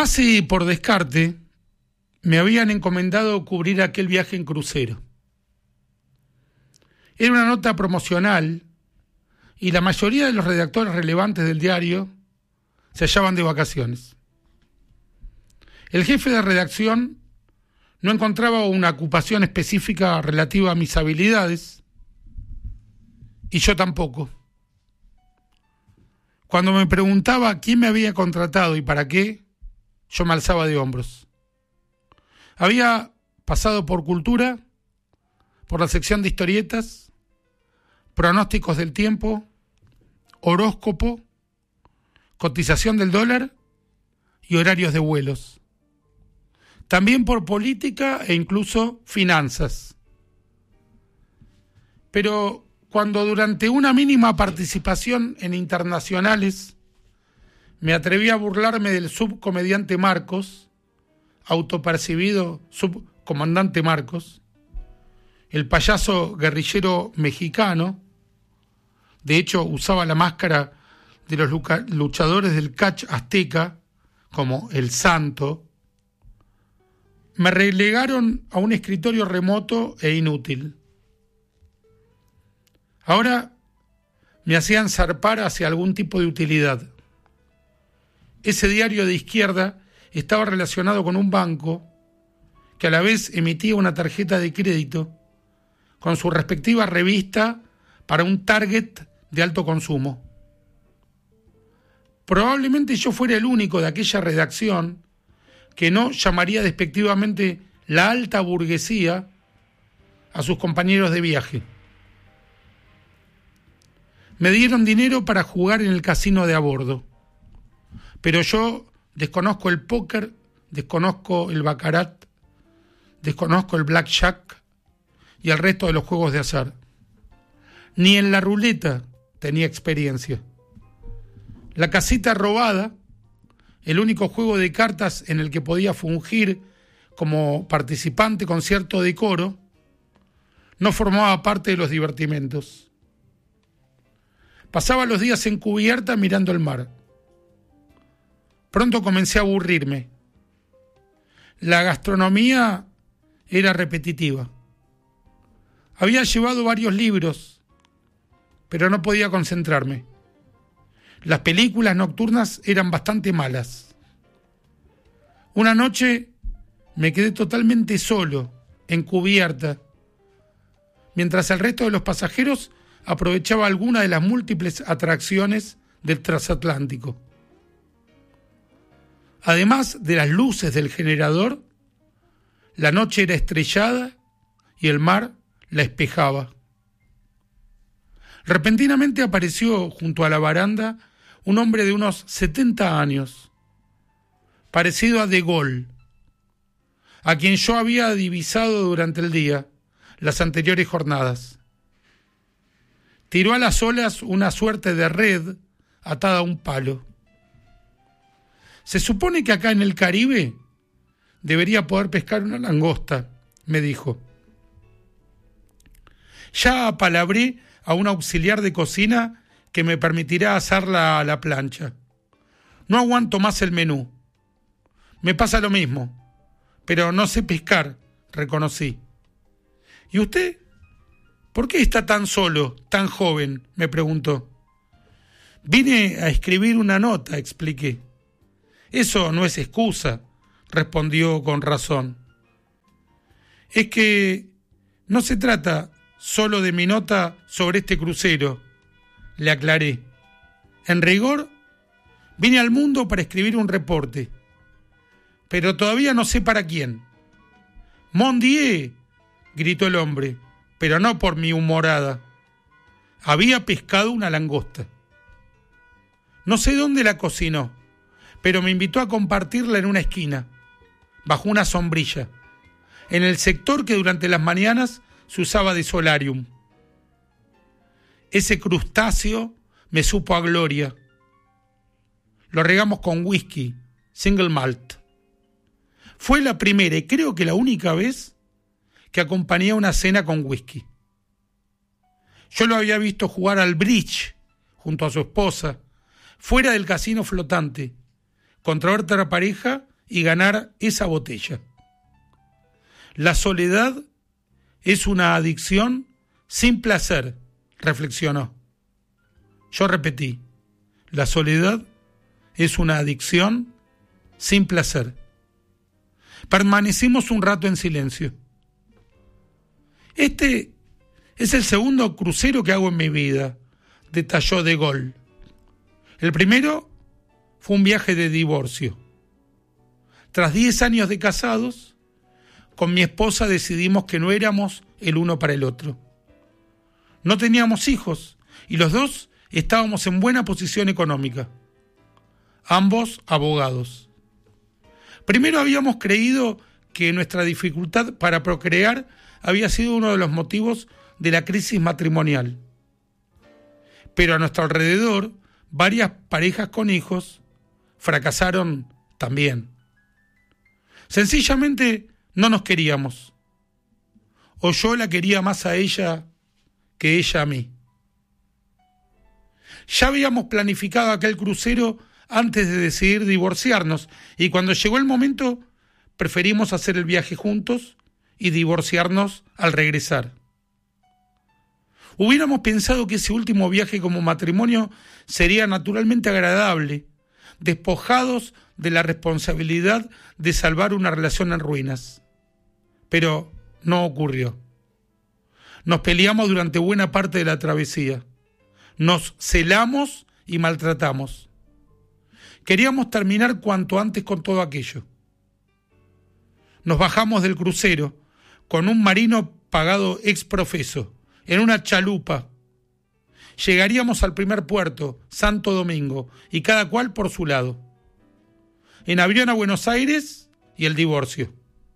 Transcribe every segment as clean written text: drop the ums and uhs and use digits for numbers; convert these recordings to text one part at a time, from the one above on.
Casi por descarte, me habían encomendado cubrir aquel viaje en crucero. Era una nota promocional y la mayoría de los redactores relevantes del diario se hallaban de vacaciones. El jefe de redacción no encontraba una ocupación específica relativa a mis habilidades y yo tampoco. Cuando me preguntaba quién me había contratado y para qué, yo me alzaba de hombros. Había pasado por cultura, por la sección de historietas, pronósticos del tiempo, horóscopo, cotización del dólar y horarios de vuelos. También por política e incluso finanzas. Pero cuando durante una mínima participación en internacionales me atreví a burlarme del subcomediante Marcos, autopercibido subcomandante Marcos, el payaso guerrillero mexicano, de hecho usaba la máscara de los luchadores del catch azteca, como el Santo, me relegaron a un escritorio remoto e inútil. Ahora me hacían zarpar hacia algún tipo de utilidad. Ese diario de izquierda estaba relacionado con un banco que a la vez emitía una tarjeta de crédito con su respectiva revista para un target de alto consumo. Probablemente yo fuera el único de aquella redacción que no llamaría despectivamente la alta burguesía a sus compañeros de viaje. Me dieron dinero para jugar en el casino de a bordo, pero yo desconozco el póker, desconozco el baccarat, desconozco el blackjack y el resto de los juegos de azar. Ni en la ruleta tenía experiencia. La casita robada, el único juego de cartas en el que podía fungir como participante con cierto decoro, no formaba parte de los divertimentos. Pasaba los días en cubierta mirando el mar. Pronto comencé a aburrirme. La gastronomía era repetitiva. Había llevado varios libros, pero no podía concentrarme. Las películas nocturnas eran bastante malas. Una noche me quedé totalmente solo, en cubierta, mientras el resto de los pasajeros aprovechaba alguna de las múltiples atracciones del transatlántico. Además de las luces del generador, la noche era estrellada y el mar la espejaba. Repentinamente apareció junto a la baranda un hombre de unos 70 años, parecido a De Gaulle, a quien yo había divisado durante el día, las anteriores jornadas. Tiró a las olas una suerte de red atada a un palo. Se supone que acá en el Caribe debería poder pescar una langosta, me dijo. Ya apalabré a un auxiliar de cocina que me permitirá asarla a la plancha. No aguanto más el menú. Me pasa lo mismo, pero no sé pescar, reconocí. ¿Y usted? ¿Por qué está tan solo, tan joven?, me preguntó. Vine a escribir una nota, expliqué. Eso no es excusa, respondió con razón. Es que no se trata solo de mi nota sobre este crucero, le aclaré. En rigor, vine al mundo para escribir un reporte, pero todavía no sé para quién. ¡Mon Dieu!, gritó el hombre, pero no por mi humorada. Había pescado una langosta. No sé dónde la cocinó, pero me invitó a compartirla en una esquina, bajo una sombrilla, en el sector que durante las mañanas se usaba de solarium. Ese crustáceo me supo a gloria. Lo regamos con whisky, single malt. Fue la primera y creo que la única vez que acompañé una cena con whisky. Yo lo había visto jugar al bridge junto a su esposa, fuera del casino flotante, contra otra pareja y ganar esa botella. La soledad es una adicción sin placer, reflexionó. Yo repetí, la soledad es una adicción sin placer. Permanecimos un rato en silencio. Este es el segundo crucero que hago en mi vida, detalló De Gaulle. El primero fue un viaje de divorcio. Tras 10 años de casados, con mi esposa decidimos que no éramos el uno para el otro. No teníamos hijos y los dos estábamos en buena posición económica. Ambos abogados. Primero habíamos creído que nuestra dificultad para procrear había sido uno de los motivos de la crisis matrimonial. Pero a nuestro alrededor, varias parejas con hijos fracasaron también. Sencillamente no nos queríamos. O yo la quería más a ella que ella a mí. Ya habíamos planificado aquel crucero antes de decidir divorciarnos y cuando llegó el momento preferimos hacer el viaje juntos y divorciarnos al regresar. Hubiéramos pensado que ese último viaje como matrimonio sería naturalmente agradable, despojados de la responsabilidad de salvar una relación en ruinas. Pero no ocurrió. Nos peleamos durante buena parte de la travesía. Nos celamos y maltratamos. Queríamos terminar cuanto antes con todo aquello. Nos bajamos del crucero con un marino pagado ex profeso, en una chalupa. Llegaríamos al primer puerto, Santo Domingo, y cada cual por su lado. En avión a Buenos Aires y el divorcio.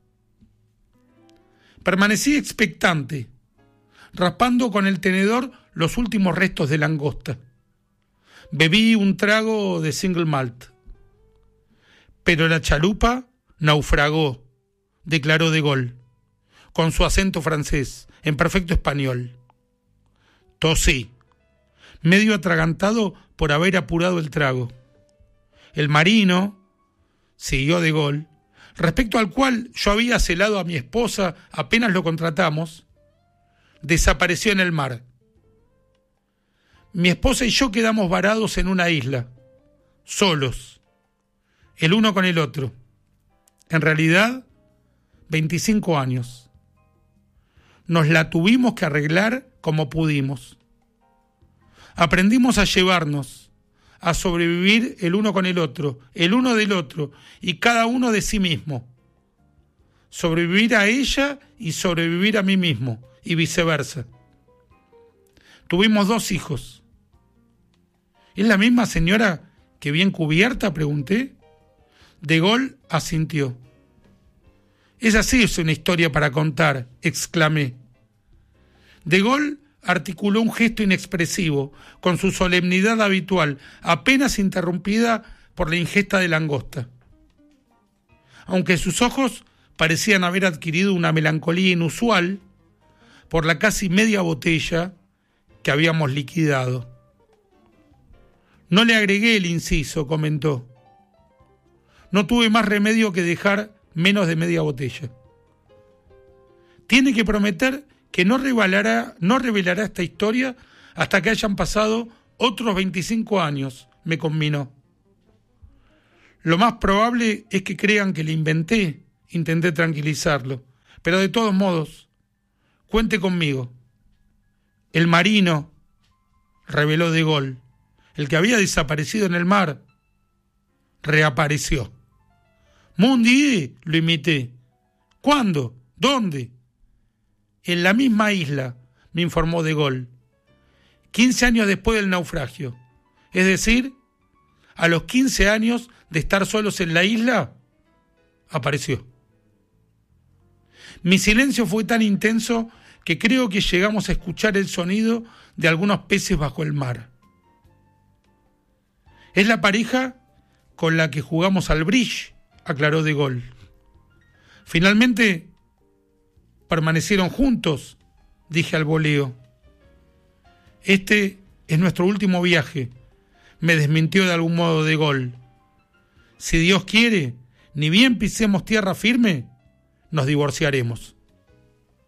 Permanecí expectante, raspando con el tenedor los últimos restos de langosta. Bebí un trago de single malt. Pero la chalupa naufragó, declaró De Gaulle, con su acento francés, en perfecto español. Tosí, medio atragantado por haber apurado el trago. El marino, siguió De Gaulle, respecto al cual yo había celado a mi esposa apenas lo contratamos, desapareció en el mar. Mi esposa y yo quedamos varados en una isla, solos, el uno con el otro. En realidad, 25 años. Nos la tuvimos que arreglar como pudimos. Aprendimos a llevarnos, a sobrevivir el uno con el otro, el uno del otro y cada uno de sí mismo. Sobrevivir a ella y sobrevivir a mí mismo y viceversa. Tuvimos 2 hijos. ¿Es la misma señora que bien cubierta?, pregunté. De Gaulle asintió. Esa sí es una historia para contar, exclamé. De Gaulle articuló un gesto inexpresivo, con su solemnidad habitual, apenas interrumpida por la ingesta de langosta. Aunque sus ojos parecían haber adquirido una melancolía inusual por la casi media botella que habíamos liquidado. No le agregué el inciso, comentó. No tuve más remedio que dejar menos de media botella. Tiene que prometer que no revelará esta historia hasta que hayan pasado otros 25 años, me conminó. Lo más probable es que crean que le inventé, intenté tranquilizarlo, pero de todos modos, cuente conmigo. El marino, reveló De Gaulle, el que había desaparecido en el mar, reapareció. Mundi, lo imité. ¿Cuándo? ¿Dónde? En la misma isla, me informó De Gaulle. 15 años después del naufragio. Es decir, a los 15 años de estar solos en la isla, apareció. Mi silencio fue tan intenso que creo que llegamos a escuchar el sonido de algunos peces bajo el mar. Es la pareja con la que jugamos al bridge, aclaró De Gaulle. Finalmente permanecieron juntos, dije al voleo. Este es nuestro último viaje, me desmintió de algún modo De Gaulle. Si Dios quiere, ni bien pisemos tierra firme, nos divorciaremos.